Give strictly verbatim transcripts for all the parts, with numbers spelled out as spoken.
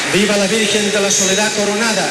Viva la Virgen de la Soledad Coronada.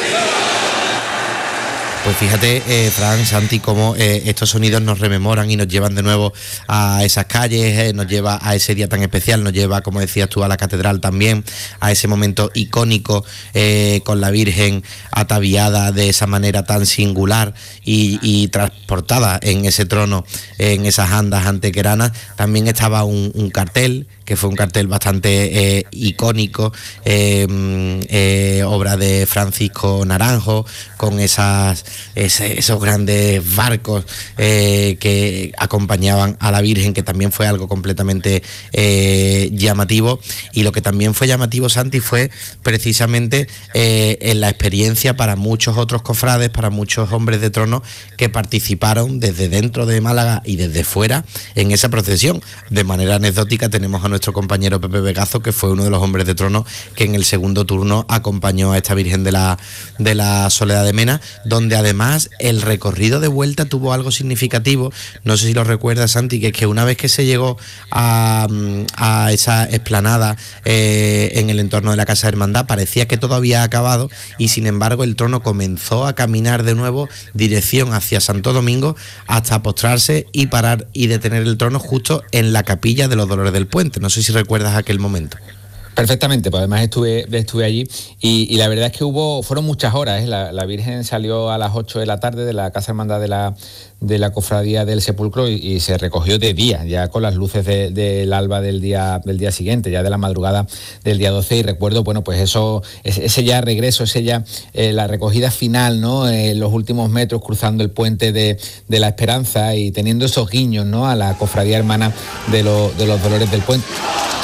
Pues fíjate, eh, Fran, Santi, cómo eh, estos sonidos nos rememoran y nos llevan de nuevo a esas calles, eh, nos lleva a ese día tan especial, nos lleva, como decías tú, a la catedral también, a ese momento icónico eh, con la Virgen ataviada de esa manera tan singular y, y transportada en ese trono, en esas andas antequeranas. También estaba un, un cartel, que fue un cartel bastante eh, icónico, eh, eh, obra de Francisco Naranjo, con esas, ese, esos grandes barcos eh, que acompañaban a la Virgen, que también fue algo completamente eh, llamativo. Y lo que también fue llamativo, Santi, fue precisamente eh, en la experiencia para muchos otros cofrades, para muchos hombres de trono que participaron desde dentro de Málaga y desde fuera en esa procesión. De manera anecdótica tenemos a nuestro compañero Pepe Vegazo, que fue uno de los hombres de trono que en el segundo turno acompañó a esta Virgen de la, de la Soledad de Mena, donde además el recorrido de vuelta tuvo algo significativo. No sé si lo recuerdas, Santi, que es que una vez que se llegó a, a esa explanada eh, en el entorno de la Casa de Hermandad, parecía que todo había acabado, y sin embargo el trono comenzó a caminar de nuevo dirección hacia Santo Domingo hasta postrarse y parar y detener el trono justo en la capilla de los Dolores del Puente. No sé si recuerdas aquel momento. Perfectamente, pues además estuve, estuve allí y, y la verdad es que hubo, fueron muchas horas, ¿eh? la, la Virgen salió a las ocho de la tarde de la Casa Hermandad de la, de la Cofradía del Sepulcro y, y se recogió de día, ya con las luces de, del alba del día, del día siguiente, ya de la madrugada del día doce, y recuerdo, bueno, pues eso, ese ya regreso, ese ya, eh, la recogida final, ¿no? Eh, los últimos metros cruzando el puente de, de la Esperanza y teniendo esos guiños, ¿no? A la Cofradía Hermana de, lo, de los Dolores del Puente.